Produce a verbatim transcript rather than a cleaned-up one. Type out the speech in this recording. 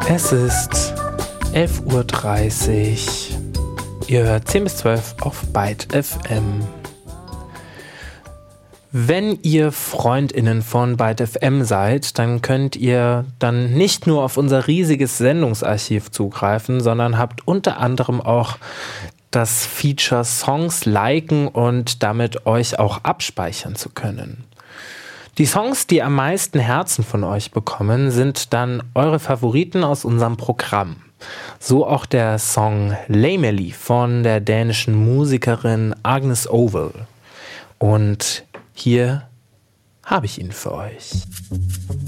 Es ist elf Uhr dreißig. Ihr hört zehn bis zwölf auf Byte F M. Wenn ihr FreundInnen von Byte F M seid, dann könnt ihr dann nicht nur auf unser riesiges Sendungsarchiv zugreifen, sondern habt unter anderem auch das Feature Songs liken und damit euch auch abspeichern zu können. Die Songs, die am meisten Herzen von euch bekommen, sind dann eure Favoriten aus unserem Programm. So auch der Song Lamely von der dänischen Musikerin Agnes Ovel. Und hier habe ich ihn für euch.